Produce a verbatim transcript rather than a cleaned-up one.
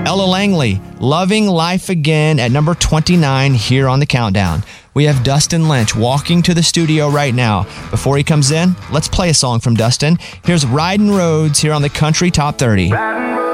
Ella Langley, Loving Life Again at number twenty-nine here on the countdown. We have Dustin Lynch walking to the studio right now. Before he comes in, let's play a song from Dustin. Here's Riding Roads here on the Country Top thirty. Riding